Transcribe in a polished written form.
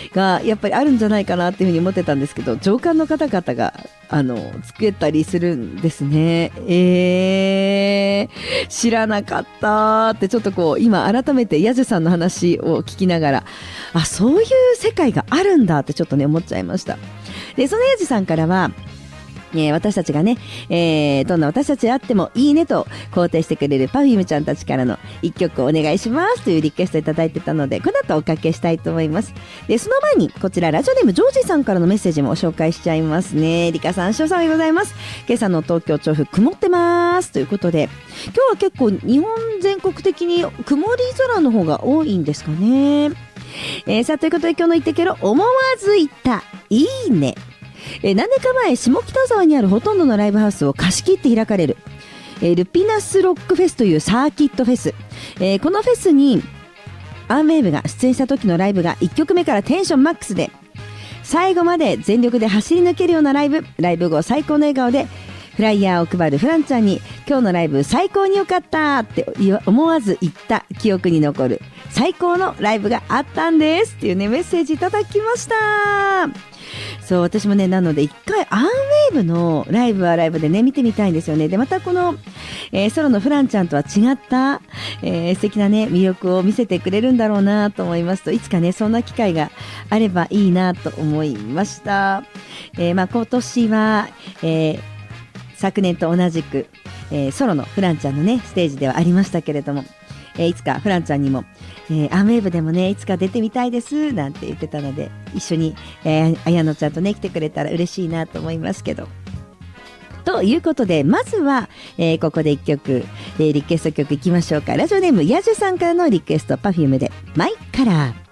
がやっぱりあるんじゃないかなっていうふうに思ってたんですけど、上官の方々が作ったりするんですね。知らなかったってちょっとこう今改めてヤジュさんの話を聞きながら、あ、そういう世界があるんだってちょっとね思っちゃいました。でそのヤジュさんからは私たちがね、どんな私たちであってもいいねと肯定してくれるPerfumeちゃんたちからの一曲お願いしますというリクエストいただいてたので、この後おかけしたいと思います。でその前にこちらラジオネームジョージさんからのメッセージも紹介しちゃいますね。リカさん、しょうさんでございます。今朝の東京調布曇ってますということで、今日は結構日本全国的に曇り空の方が多いんですかね。さあということで今日の言ってけろ思わず言ったいいね。何年か前下北沢にあるほとんどのライブハウスを貸し切って開かれる、ルピナスロックフェスというサーキットフェス、このフェスにアンウェーブが出演した時のライブが1曲目からテンションマックスで最後まで全力で走り抜けるようなライブ後最高の笑顔でフライヤーを配るフランちゃんに今日のライブ最高に良かったって思わず言った記憶に残る最高のライブがあったんですっていうねメッセージいただきました。そう私もねなので一回アンウェーブのライブはライブでね見てみたいんですよね。でまたこの、ソロのフランちゃんとは違った、素敵なね魅力を見せてくれるんだろうなと思いますと、いつかねそんな機会があればいいなと思いました。今年は、昨年と同じく、ソロのフランちゃんのねステージではありましたけれども、いつかフランちゃんにも、アンウェーブでもねいつか出てみたいですなんて言ってたので、一緒に、綾乃ちゃんとね来てくれたら嬉しいなと思いますけど、ということでまずは、ここで1曲、リクエスト曲いきましょうか。ラジオネームヤジュさんからのリクエスト、Perfumeでマイカラー。